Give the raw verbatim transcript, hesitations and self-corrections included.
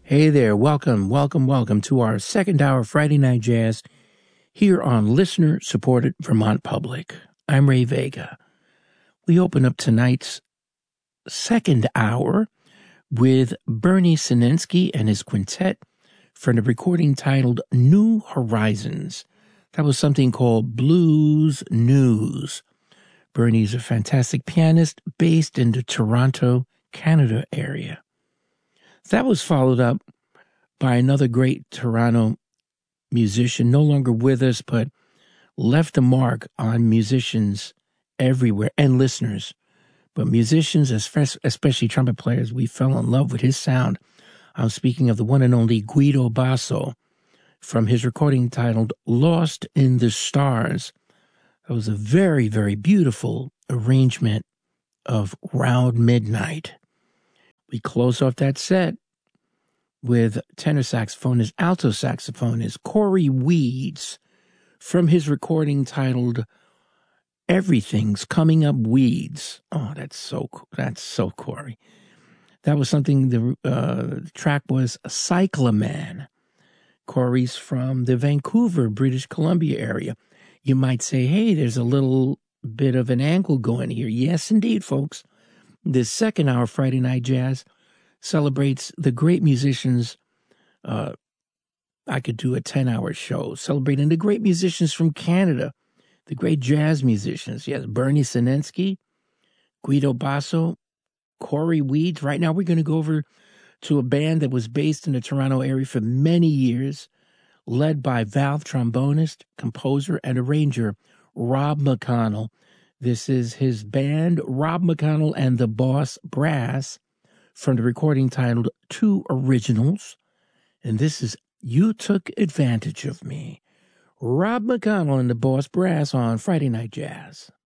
Hey there, welcome, welcome, welcome to our second hour Friday Night Jazz here on listener-supported Vermont Public. I'm Ray Vega. We open up tonight's second hour with Bernie Sinensky and his quintet from the recording titled New Horizons. That was something called Blues News. Bernie's a fantastic pianist based in the Toronto, Canada area. That was followed up by another great Toronto musician, no longer with us, but left a mark on musicians everywhere and listeners. But musicians, especially trumpet players, we fell in love with his sound. I'm speaking of the one and only Guido Basso from his recording titled Lost in the Stars. That was a very, very beautiful arrangement of Round Midnight. We close off that set with tenor saxophonist, alto saxophonist Corey Weeds from his recording titled Everything's Coming Up Weeds. Oh, that's so that's so Corey. That was something, the, uh, the track was Cyclaman. Corey's from the Vancouver, British Columbia area. You might say, hey, there's a little bit of an angle going here. Yes, indeed, folks. This second hour Friday Night Jazz celebrates the great musicians. Uh, I could do a ten-hour show celebrating the great musicians from Canada, the great jazz musicians. Yes, Bernie Sinensky, Guido Basso, Corey Weeds. Right now we're going to go over to a band that was based in the Toronto area for many years, led by valve trombonist, composer, and arranger Rob McConnell. This is his band, Rob McConnell and the Boss Brass, from the recording titled Two Originals. And this is You Took Advantage of Me. Rob McConnell and the Boss Brass on Friday Night Jazz.